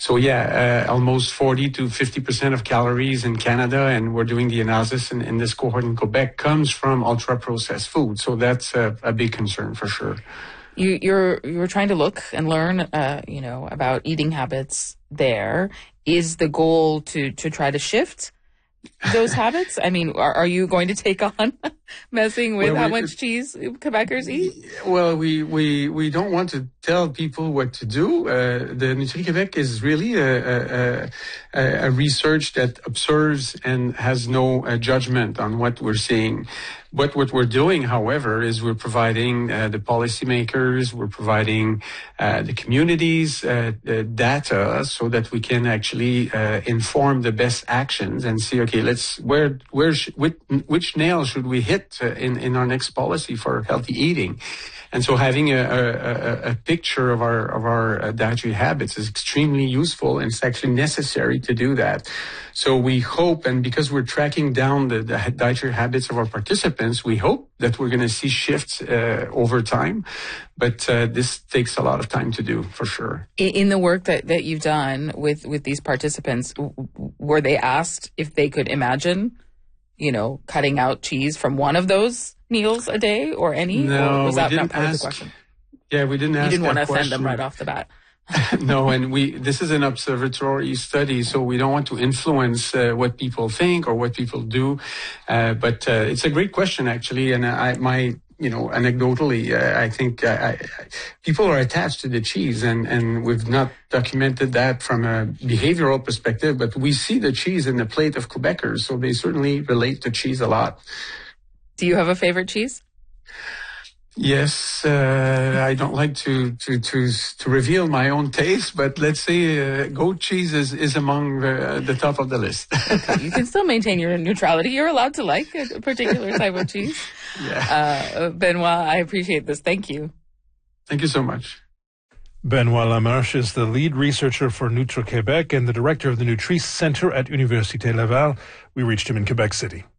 So yeah, almost 40 to 50% of calories in Canada, and we're doing the analysis in this cohort in Quebec, comes from ultra-processed food. So that's a big concern for sure. You're trying to look and learn, about eating habits there. Is the goal to try to shift those habits? I mean, are you going to take on messing with how much cheese Quebecers eat? Well, we don't want to tell people what to do. The Nutri-Québec is really a research that observes and has no judgment on what we're seeing. But what we're doing, however, is we're providing the policymakers, we're providing the communities data so that we can actually inform the best actions and see, okay, which nail should we hit in our next policy for healthy eating? And so having a picture of our dietary habits is extremely useful, and it's actually necessary to do that. So we hope, and because we're tracking down the dietary habits of our participants, we hope that we're going to see shifts over time. But this takes a lot of time to do, for sure. In the work that you've done with these participants, were they asked if they could imagine, cutting out cheese from one of those meals a day or any? No, or was that we didn't not part ask, of the question? Yeah, we didn't ask. You didn't want to question. offend them right off the bat. No, and this is an observatory study, so we don't want to influence what people think or what people do. But it's a great question, actually, and anecdotally, I think people are attached to the cheese, and we've not documented that from a behavioral perspective, but we see the cheese in the plate of Quebecers, so they certainly relate to cheese a lot. Do you have a favorite cheese? Yes, I don't like to reveal my own taste, but let's say goat cheese is among the top of the list. Okay, you can still maintain your neutrality. You're allowed to like a particular type of cheese. Yeah. Benoit, I appreciate this. Thank you. Thank you so much. Benoit Lamarche is the lead researcher for Nutri-Québec and the director of the Nutri Center at Université Laval. We reached him in Quebec City.